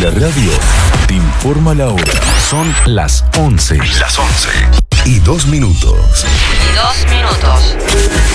La radio te informa la hora. Son las 11. Las 11. Y 2 minutos. Y 2 minutos.